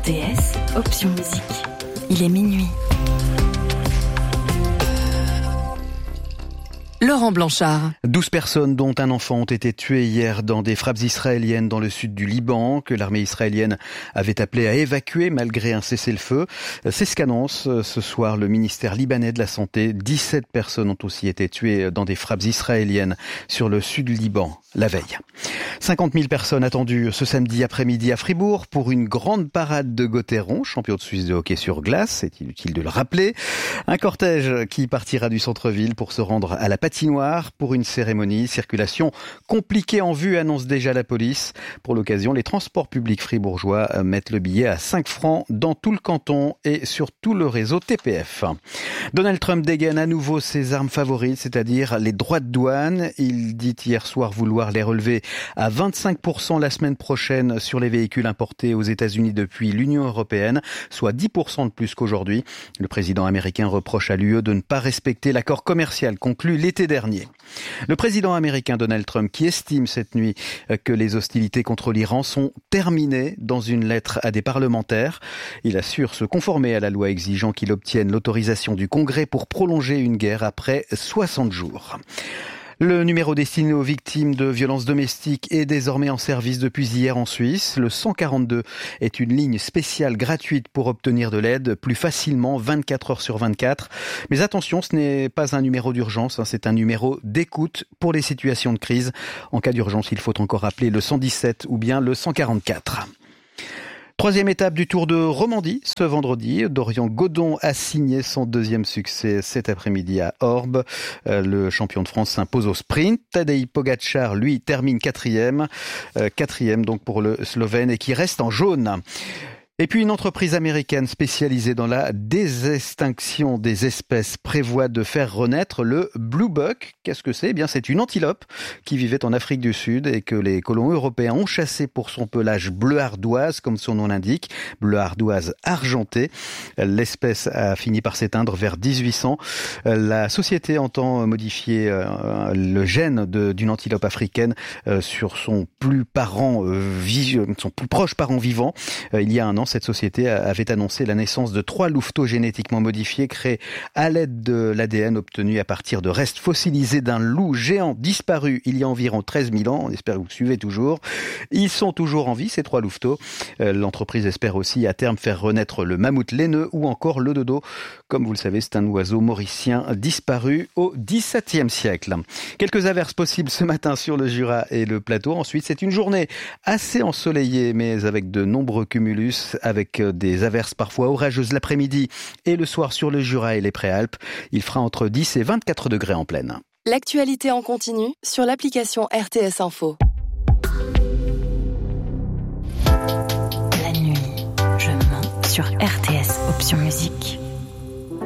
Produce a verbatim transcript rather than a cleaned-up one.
T S, option musique. Il est minuit. Laurent Blanchard. douze personnes, dont un enfant, ont été tuées hier dans des frappes israéliennes dans le sud du Liban, que l'armée israélienne avait appelé à évacuer malgré un cessez-le-feu. C'est ce qu'annonce ce soir le ministère libanais de la Santé. dix-sept personnes ont aussi été tuées dans des frappes israéliennes sur le sud du Liban la veille. cinquante mille personnes attendues ce samedi après-midi à Fribourg pour une grande parade de Gauthieron, champion de Suisse de hockey sur glace, c'est inutile de le rappeler. Un cortège qui partira du centre-ville pour se rendre à la patinoire pour une cérémonie. Circulation compliquée en vue, annonce déjà la police. Pour l'occasion, les transports publics fribourgeois mettent le billet à cinq francs dans tout le canton et sur tout le réseau T P F. Donald Trump dégaine à nouveau ses armes favorites, c'est-à-dire les droits de douane. Il dit hier soir vouloir les relever à vingt-cinq pour cent la semaine prochaine sur les véhicules importés aux États-Unis depuis l'Union européenne, soit dix pour cent de plus qu'aujourd'hui. Le président américain reproche à l'U E de ne pas respecter l'accord commercial conclu l'été dernier. Le président américain Donald Trump, qui estime cette nuit que les hostilités contre l'Iran sont terminées, dans une lettre à des parlementaires, il assure se conformer à la loi exigeant qu'il obtienne l'autorisation du Congrès pour prolonger une guerre après soixante jours. Le numéro destiné aux victimes de violences domestiques est désormais en service depuis hier en Suisse. Le cent quarante-deux est une ligne spéciale gratuite pour obtenir de l'aide plus facilement, vingt-quatre heures sur vingt-quatre. Mais attention, ce n'est pas un numéro d'urgence, hein, c'est un numéro d'écoute pour les situations de crise. En cas d'urgence, il faut encore appeler le cent dix-sept ou bien le cent quarante-quatre. Troisième étape du Tour de Romandie, ce vendredi. Dorian Godon a signé son deuxième succès cet après-midi à Orbe. Euh, le champion de France s'impose au sprint. Tadej Pogačar, lui, termine quatrième. Euh, quatrième donc pour le Slovène et qui reste en jaune. Et puis une entreprise américaine spécialisée dans la désextinction des espèces prévoit de faire renaître le bluebuck. Qu'est-ce que c'est ? Eh bien, c'est une antilope qui vivait en Afrique du Sud et que les colons européens ont chassée pour son pelage bleu ardoise, comme son nom l'indique, bleu ardoise argenté. L'espèce a fini par s'éteindre vers dix-huit cents. La société entend modifier le gène de, d'une antilope africaine sur son plus parent, son plus proche parent vivant. Il y a un an, cette société avait annoncé la naissance de trois louveteaux génétiquement modifiés créés à l'aide de l'A D N obtenu à partir de restes fossilisés d'un loup géant disparu il y a environ treize mille ans. On espère que vous suivez toujours. Ils sont toujours en vie, ces trois louveteaux. L'entreprise espère aussi à terme faire renaître le mammouth laineux ou encore le dodo. Comme vous le savez, c'est un oiseau mauricien disparu au dix-septième siècle. Quelques averses possibles ce matin sur le Jura et le plateau. Ensuite, c'est une journée assez ensoleillée, mais avec de nombreux cumulus, avec des averses parfois orageuses l'après-midi et le soir sur le Jura et les Préalpes. Il fera entre dix et vingt-quatre degrés en pleine. L'actualité en continu sur l'application R T S Info.